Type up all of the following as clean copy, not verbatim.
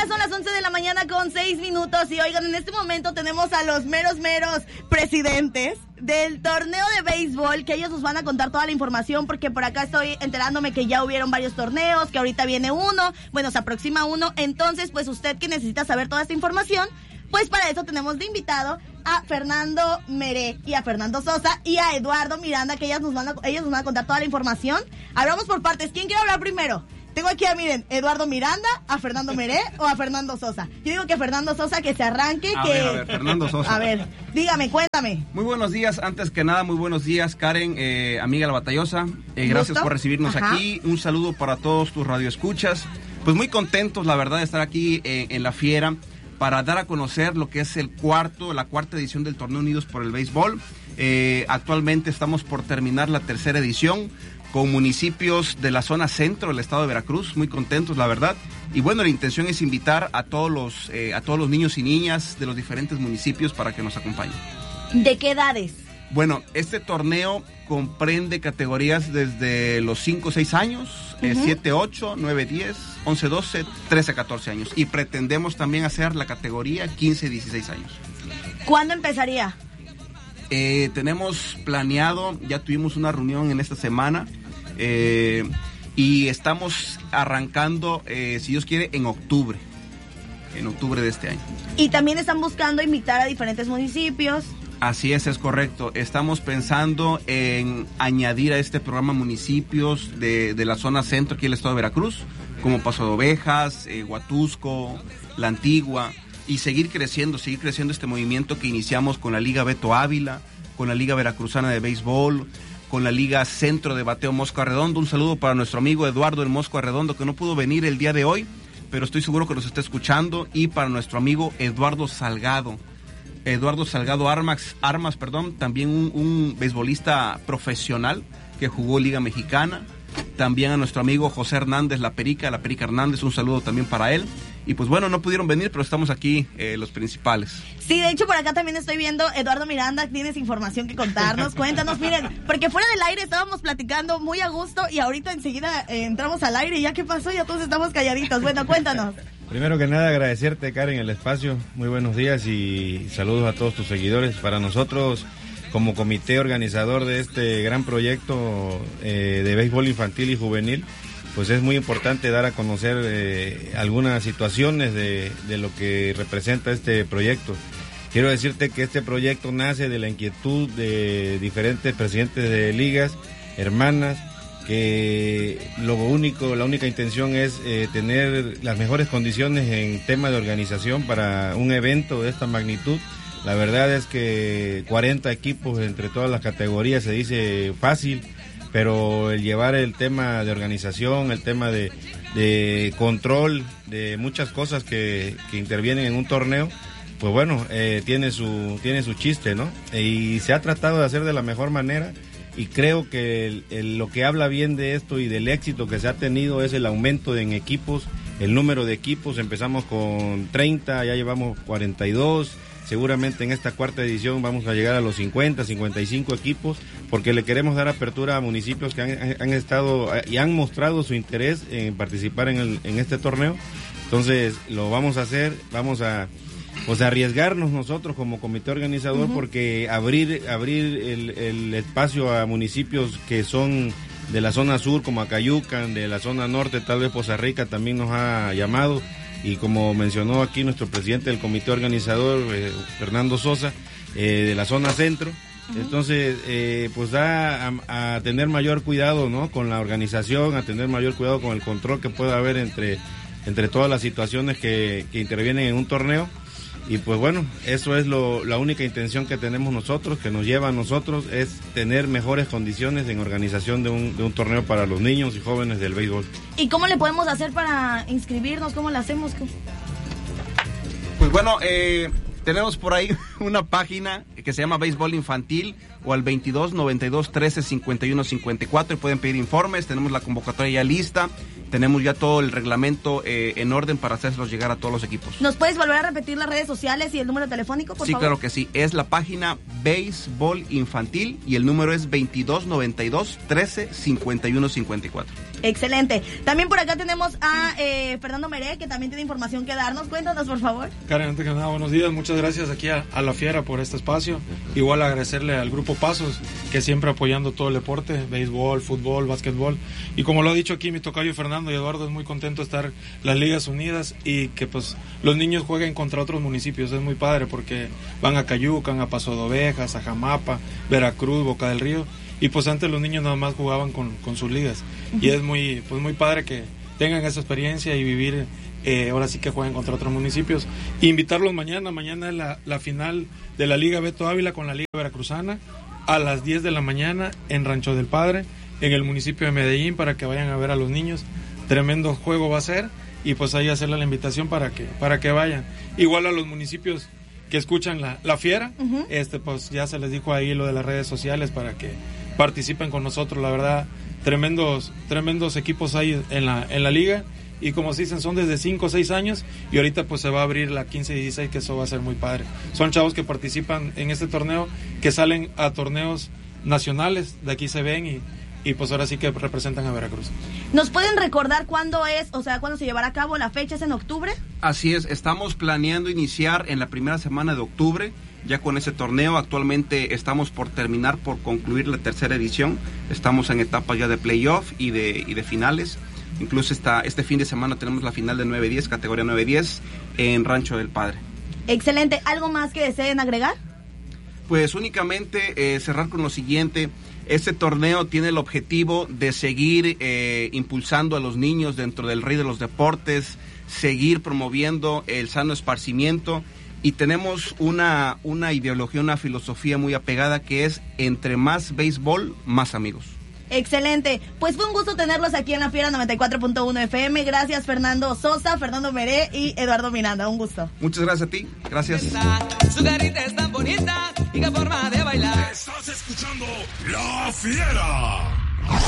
Ya son las 11 de la mañana con 6 minutos y oigan, en este momento tenemos a los meros presidentes del torneo de béisbol, que ellos nos van a contar toda la información, porque por acá estoy enterándome que ya hubieron varios torneos, que ahorita viene uno, bueno, se aproxima uno. Entonces, pues usted que necesita saber toda esta información, pues para eso tenemos de invitado a Fernando Meré y a Fernando Sosa y a Eduardo Miranda, que ellos nos van a contar toda la información. Hablamos por partes. ¿Quién quiere hablar primero? Tengo aquí a, miren, Eduardo Miranda, a Fernando Meré o a Fernando Sosa. Yo digo que Fernando Sosa, que se arranque. A ver, Fernando Sosa. A ver, dígame, cuéntame. Muy buenos días, antes que nada, muy buenos días, Karen, amiga La Batallosa. Gracias por recibirnos aquí. Un saludo para todos tus radioescuchas. Pues muy contentos, la verdad, de estar aquí en La Fiera para dar a conocer lo que es la cuarta edición del Torneo Unidos por el Béisbol. Actualmente estamos por terminar la tercera edición, con municipios de la zona centro del estado de Veracruz, muy contentos, la verdad. Y bueno, la intención es invitar a todos los niños y niñas de los diferentes municipios para que nos acompañen. ¿De qué edades? Bueno, este torneo comprende categorías desde los 5 o 6 años, 7, 8, 9, 10, 11, 12, 13, 14 años. Y pretendemos también hacer la categoría 15, 16 años. ¿Cuándo empezaría? Tenemos planeado, ya tuvimos una reunión en esta semana, y estamos arrancando, si Dios quiere, en octubre de este año. Y también están buscando invitar a diferentes municipios. Así es correcto. Estamos pensando en añadir a este programa municipios de la zona centro aquí del estado de Veracruz, como Paso de Ovejas, Huatusco, La Antigua, y seguir creciendo este movimiento que iniciamos con la Liga Beto Ávila, con la Liga Veracruzana de Béisbol, con la Liga Centro de Bateo Mosco Arredondo. Un saludo para nuestro amigo Eduardo del Mosco Arredondo, que no pudo venir el día de hoy, pero estoy seguro que nos está escuchando, y para nuestro amigo Eduardo Salgado Armas, también un beisbolista profesional que jugó Liga Mexicana. También a nuestro amigo José Hernández, la Perica Hernández, un saludo también para él. Y pues bueno, no pudieron venir, pero estamos aquí los principales. Sí, de hecho por acá también estoy viendo, Eduardo Miranda, tienes información que contarnos, cuéntanos, miren, porque fuera del aire estábamos platicando muy a gusto y ahorita enseguida entramos al aire y ya qué pasó, ya todos estamos calladitos. Bueno, cuéntanos. Primero que nada, agradecerte, Karen, el espacio. Muy buenos días y saludos a todos tus seguidores. Para nosotros, como comité organizador de este gran proyecto de béisbol infantil y juvenil, pues es muy importante dar a conocer algunas situaciones de lo que representa este proyecto. Quiero decirte que este proyecto nace de la inquietud de diferentes presidentes de ligas, hermanas, que la única intención es tener las mejores condiciones en tema de organización para un evento de esta magnitud. La verdad es que 40 equipos entre todas las categorías se dice fácil, pero el llevar el tema de organización, el tema de control, de muchas cosas que intervienen en un torneo, pues bueno, tiene su chiste, ¿no? Y se ha tratado de hacer de la mejor manera, y creo que lo que habla bien de esto y del éxito que se ha tenido es el aumento en equipos, el número de equipos. Empezamos con 30, ya llevamos 42, seguramente en esta cuarta edición vamos a llegar a los 50, 55 equipos, porque le queremos dar apertura a municipios que han estado y han mostrado su interés en participar en este torneo. Entonces lo vamos a hacer, vamos a arriesgarnos nosotros como comité organizador, porque abrir el espacio a municipios que son de la zona sur, como Acayucan, de la zona norte, tal vez Poza Rica también nos ha llamado, y como mencionó aquí nuestro presidente del comité organizador, Fernando Sosa, de la zona centro. Entonces, pues da a tener mayor cuidado, ¿no?, con la organización, a tener mayor cuidado con el control que pueda haber entre todas las situaciones que intervienen en un torneo. Y pues bueno, eso es la única intención que tenemos nosotros, que nos lleva a nosotros, es tener mejores condiciones en organización de un torneo para los niños y jóvenes del béisbol. ¿Y cómo le podemos hacer para inscribirnos? ¿Cómo lo hacemos? Pues bueno, tenemos por ahí una página que se llama Béisbol Infantil, o al 22 92 13 51 54, y pueden pedir informes. Tenemos la convocatoria ya lista, tenemos ya todo el reglamento en orden para hacerlos llegar a todos los equipos. ¿Nos puedes volver a repetir las redes sociales y el número telefónico, por favor? Sí, claro que sí. Es la página Béisbol Infantil y el número es 22 92 13 51 54. Excelente. También por acá tenemos a Fernando Meré, que también tiene información que darnos. Cuéntanos, por favor. Karen, antes que nada, buenos días. Muchas gracias aquí a La Fiera por este espacio. Igual agradecerle al Grupo Pasos, que siempre apoyando todo el deporte, béisbol, fútbol, básquetbol. Y como lo ha dicho aquí mi tocayo Fernando y Eduardo, es muy contento de estar las ligas unidas y que pues los niños jueguen contra otros municipios. Es muy padre porque van a Cayucan, a Paso de Ovejas, a Jamapa, Veracruz, Boca del Río. Y pues antes los niños nada más jugaban con sus ligas. Y es muy padre que tengan esa experiencia y vivir, ahora sí que jueguen contra otros municipios. E invitarlos mañana es la final de la Liga Beto Ávila con la Liga Veracruzana a las 10 de la mañana en Rancho del Padre, en el municipio de Medellín, para que vayan a ver a los niños. Tremendo juego va a ser y pues ahí hacerle la invitación para que vayan. Igual a los municipios que escuchan la Fiera, pues ya se les dijo ahí lo de las redes sociales para que participen con nosotros. La verdad, tremendos equipos hay en la liga y como se dicen, son desde 5 o 6 años y ahorita pues se va a abrir la 15 y 16, que eso va a ser muy padre. Son chavos que participan en este torneo, que salen a torneos nacionales, de aquí se ven y pues ahora sí que representan a Veracruz. ¿Nos pueden recordar cuándo es, o sea, cuándo se llevará a cabo? ¿La fecha es en octubre? Así es, estamos planeando iniciar en la primera semana de octubre, ya con ese torneo. Actualmente estamos por concluir la tercera edición, estamos en etapas ya de playoff y de finales. Incluso este fin de semana tenemos la final de 9-10, categoría 9-10, en Rancho del Padre. Excelente. ¿Algo más que deseen agregar? Pues únicamente cerrar con lo siguiente. Este torneo tiene el objetivo de seguir impulsando a los niños dentro del rey de los deportes, seguir promoviendo el sano esparcimiento, y tenemos una ideología, una filosofía muy apegada, que es entre más béisbol, más amigos. Excelente. Pues fue un gusto tenerlos aquí en La Fiera 94.1 FM. Gracias Fernando Sosa, Fernando Meré y Eduardo Miranda. Un gusto. Muchas gracias a ti. Gracias. Su carita es tan bonita y qué forma de bailar. Estás escuchando La Fiera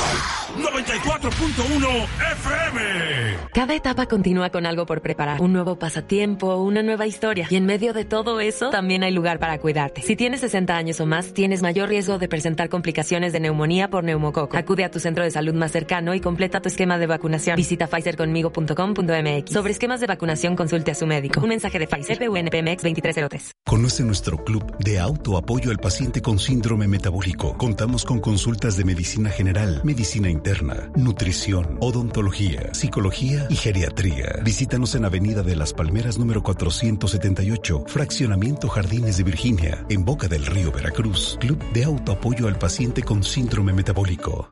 94.1 FM. Cada etapa continúa con algo por preparar. Un nuevo pasatiempo, una nueva historia. Y en medio de todo eso, también hay lugar para cuidarte. Si tienes 60 años o más, tienes mayor riesgo de presentar complicaciones de neumonía por neumococo. Acude a tu centro de salud más cercano y completa tu esquema de vacunación. Visita pfizerconmigo.com.mx. Sobre esquemas de vacunación, consulte a su médico. Un mensaje de Pfizer, PUNPMX 2303. Conoce nuestro club de autoapoyo al paciente con síndrome metabólico. Contamos con consultas de medicina general, medicina interna, nutrición, odontología, psicología y geriatría. Visítanos en Avenida de las Palmeras número 478, Fraccionamiento Jardines de Virginia, en Boca del Río, Veracruz. Club de autoapoyo al paciente con síndrome metabólico.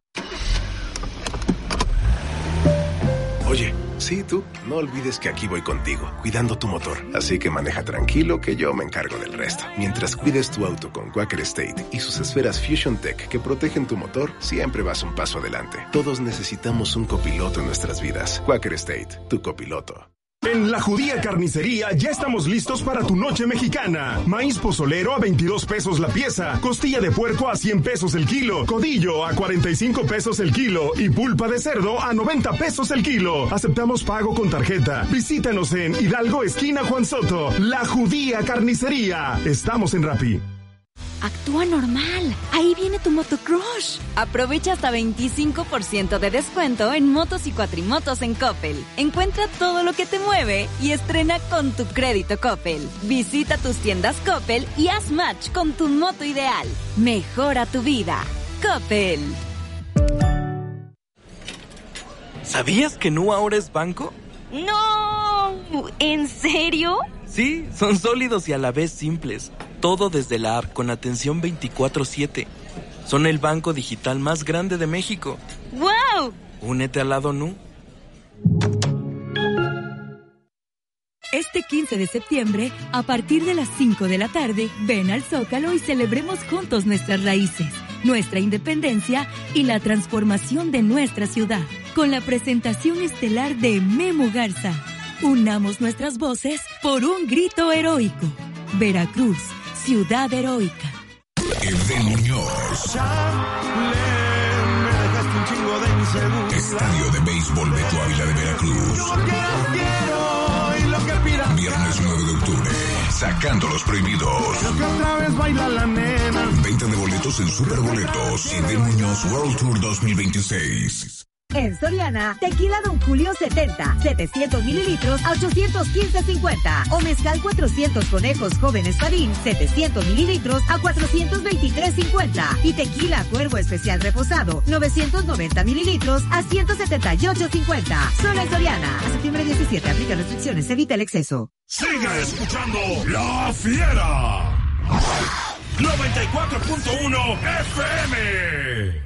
Oye, sí, tú, no olvides que aquí voy contigo, cuidando tu motor. Así que maneja tranquilo, que yo me encargo del resto. Mientras cuides tu auto con Quaker State y sus esferas Fusion Tech que protegen tu motor, siempre vas un paso adelante. Todos necesitamos un copiloto en nuestras vidas. Quaker State, tu copiloto. En La Judía Carnicería ya estamos listos para tu noche mexicana. Maíz pozolero a 22 pesos la pieza, costilla de puerco a 100 pesos el kilo, codillo a 45 pesos el kilo y pulpa de cerdo a 90 pesos el kilo. Aceptamos pago con tarjeta. Visítanos en Hidalgo, esquina Juan Soto. La Judía Carnicería. Estamos en Rappi. Actúa normal. Ahí viene tu motocrush. Aprovecha hasta 25% de descuento en motos y cuatrimotos en Coppel. Encuentra todo lo que te mueve y estrena con tu crédito Coppel. Visita tus tiendas Coppel y haz match con tu moto ideal. Mejora tu vida. Coppel. ¿Sabías que Nu ahora es banco? ¡No! ¿En serio? Sí, son sólidos y a la vez simples. Todo desde la app con atención 24/7. Son el banco digital más grande de México. ¡Wow! Únete al lado Nu. Este 15 de septiembre, a partir de las 5 de la tarde, ven al Zócalo y celebremos juntos nuestras raíces, nuestra independencia y la transformación de nuestra ciudad, con la presentación estelar de Memo Garza. Unamos nuestras voces por un grito heroico. Veracruz, ciudad heroica. Edén Muñoz. Estadio de Béisbol Beto Ávila de Veracruz. Viernes 9 de octubre. Sacando los prohibidos. Venta de boletos en Superboletos. Edén Muñoz World Tour 2026. En Soriana, tequila Don Julio 70, 700 mililitros a 815.50. O mezcal 400 conejos jóvenes Padín, 700 mililitros a 423.50. Y tequila Cuervo Especial Reposado, 990 mililitros a 178.50. Solo en Soriana. A septiembre 17, aplica restricciones, evita el exceso. Sigue escuchando La Fiera. 94.1 FM.